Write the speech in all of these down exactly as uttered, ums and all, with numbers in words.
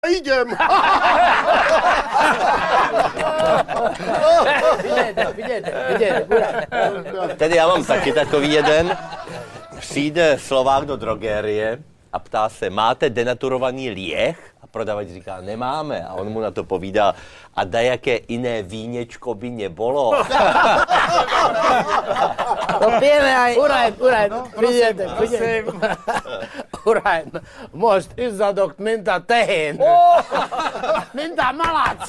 Idem. Vidíte, vidíte, vidíte, Tedy já mám taky takový jeden. Přijde Slovák do drogérie a ptá se, máte denaturovaný lieh? A prodavač říká, nemáme. A on mu na to povídá, a dajaké jiné vínečko by nebolo. To pijeme aj... Urajn, urajn, vidíte, vidíte. Urajn, most izzadok, mint a tehén. Mint a malac.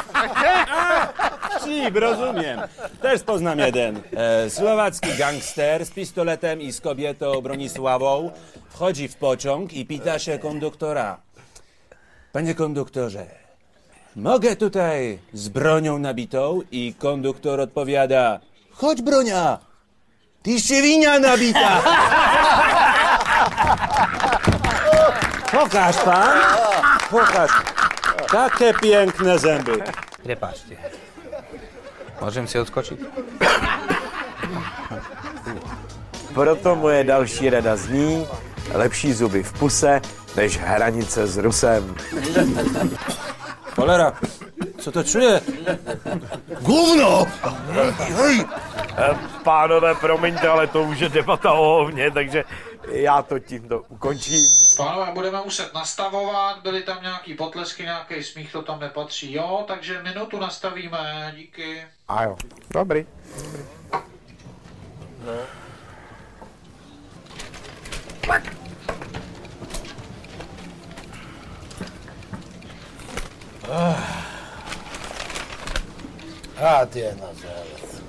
Šíp, rozumiem. Też poznám jeden. E, Slovácky gangster s pistoletem i s kobietou Bronisławą wchodzi w pociąg i pyta się konduktora. Panie konduktorze, mogę tutaj z bronią nabitą? I konduktor odpowiada, chodź bronia, ty świnia nabita. Pokaż pan, pokaż. Takie piękne zęby. Prepáčte. Môžem si odskočiť? Proto moje další rada zní, lepší zuby v puse, než hranice s Rusem. Cholera, co to čuje? Gówno! Hej! Pánové, promiňte, ale to už je debata o hovně, takže já to tímto ukončím. Pánové, budeme muset nastavovat, byly tam nějaký potlesky, nějaký smích, to tam nepatří, jo? Takže minutu nastavíme, díky. A jo, dobrý. No. Hát ilyen az élet.